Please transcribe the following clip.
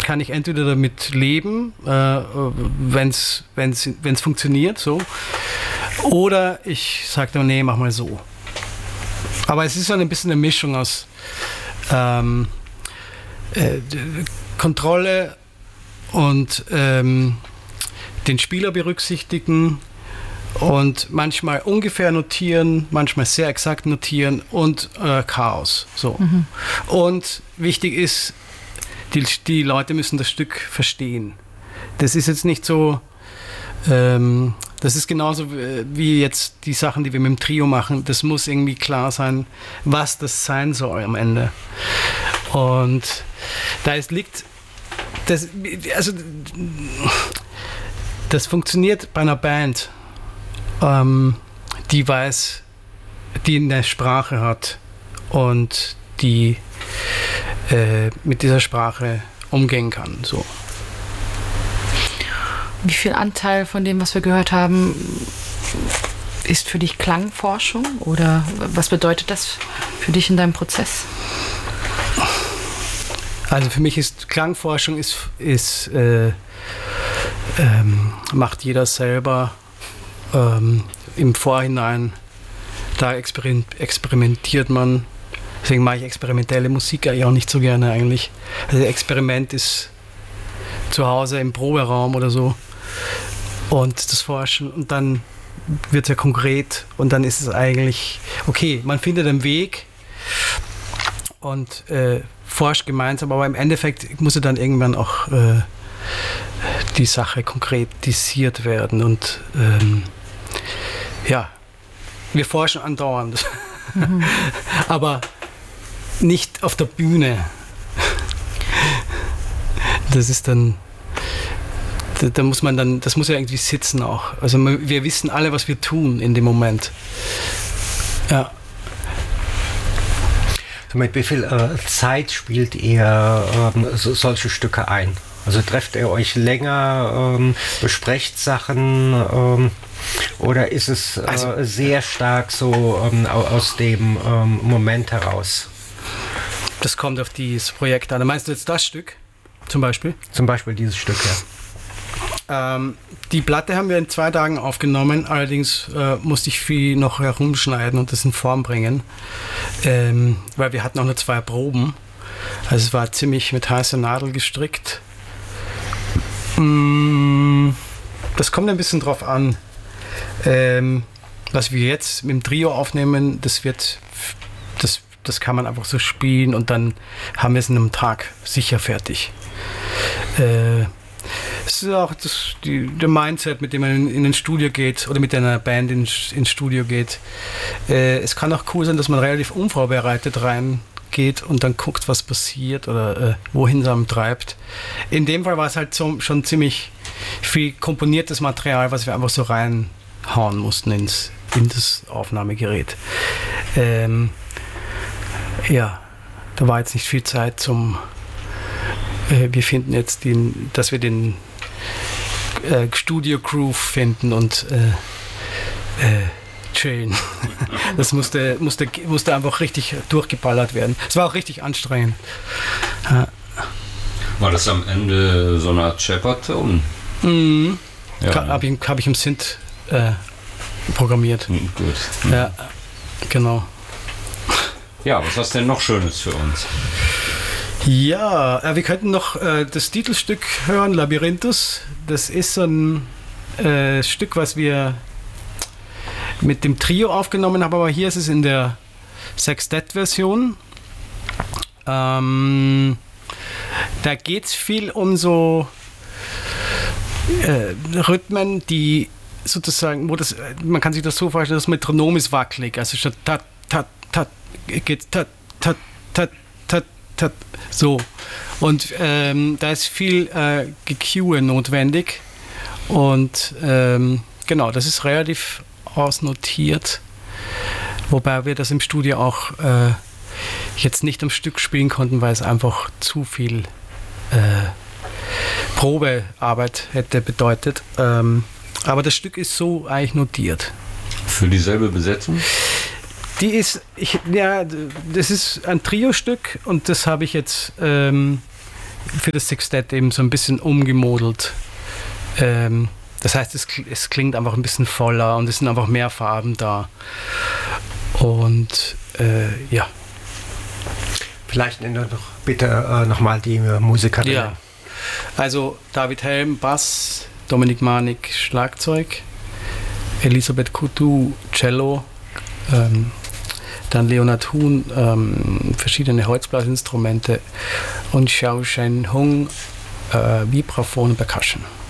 kann ich entweder damit leben, wenn es funktioniert, so, oder ich sage dann, nee, mach mal so. Aber es ist so ein bisschen eine Mischung aus Kontrolle und den Spieler berücksichtigen und manchmal ungefähr notieren, manchmal sehr exakt notieren und Chaos. So. Und wichtig ist, die Leute müssen das Stück verstehen. Das ist jetzt nicht so, das ist genauso wie jetzt die Sachen, die wir mit dem Trio machen. Das muss irgendwie klar sein, was das sein soll am Ende. Und da liegt, das funktioniert bei einer Band, die weiß, die eine Sprache hat und die mit dieser Sprache umgehen kann. So. Wie viel Anteil von dem, was wir gehört haben, ist für dich Klangforschung? Oder was bedeutet das für dich in deinem Prozess? Also für mich ist Klangforschung macht jeder selber im Vorhinein. Da experimentiert man. Deswegen mache ich experimentelle Musik eigentlich auch nicht so gerne eigentlich. Also Experiment ist zu Hause im Proberaum oder so und das Forschen und dann wird es ja konkret und dann ist es eigentlich okay, man findet einen Weg und forscht gemeinsam, aber im Endeffekt muss ja dann irgendwann auch die Sache konkretisiert werden und ja, wir forschen andauernd, aber nicht auf der Bühne. Das ist dann, da muss man dann, das muss ja irgendwie sitzen auch. Also wir wissen alle, was wir tun in dem Moment. Ja. Mit wie viel Zeit spielt ihr solche Stücke ein? Also trefft ihr euch länger, besprecht Sachen oder ist es sehr stark so aus dem Moment heraus? Das kommt auf dieses Projekt an. Meinst du jetzt das Stück zum Beispiel? Zum Beispiel dieses Stück, ja. Die Platte haben wir in 2 Tagen aufgenommen, allerdings musste ich viel noch herumschneiden und das in Form bringen, weil wir hatten auch nur 2 Proben. Also es war ziemlich mit heißer Nadel gestrickt. Das kommt ein bisschen drauf an. Was wir jetzt mit dem Trio aufnehmen, das kann man einfach so spielen und dann haben wir es in einem Tag sicher fertig. Es ist auch der Mindset, mit dem man in ein Studio geht oder mit einer Band ins Studio geht. Es kann auch cool sein, dass man relativ unvorbereitet reingeht und dann guckt, was passiert oder wohin es einem treibt. In dem Fall war es halt schon ziemlich viel komponiertes Material, was wir einfach so reinhauen mussten in das Aufnahmegerät. Ja, da war jetzt nicht viel Zeit zum wir finden jetzt dass wir den Studio-Groove finden und chillen. Das musste einfach richtig durchgeballert werden. Es war auch richtig anstrengend. War das am Ende so eine Art Shepard-Tone? Ja. Hab ich im Synth programmiert. Gut. Ja, genau. Ja, was hast du denn noch Schönes für uns? Ja, wir könnten noch das Titelstück hören, Labyrinthus. Das ist so ein Stück, was wir mit dem Trio aufgenommen haben, aber hier ist es in der Sextett-Version. Da geht es viel um so Rhythmen, die sozusagen, man kann sich das so vorstellen, das Metronom ist wackelig, also statt tat, tat, tat, geht tat, tat, tat, tat, tat, so. Und da ist viel Geque notwendig und genau, das ist relativ ausnotiert, wobei wir das im Studio auch jetzt nicht am Stück spielen konnten, weil es einfach zu viel Probearbeit hätte bedeutet. Aber das Stück ist so eigentlich notiert. Für dieselbe Besetzung? Das ist ein Trio-Stück und das habe ich jetzt für das Sextett eben so ein bisschen umgemodelt. Das heißt, es klingt einfach ein bisschen voller und es sind einfach mehr Farben da. Und ja. Vielleicht nennt doch bitte nochmal die Musiker. Ja, also David Helm, Bass, Dominik Manik, Schlagzeug, Elisabeth Coutu, Cello, dann Leonard Huhn, verschiedene Holzblasinstrumente und Xiao Shen Hung, Vibraphon und Percussion.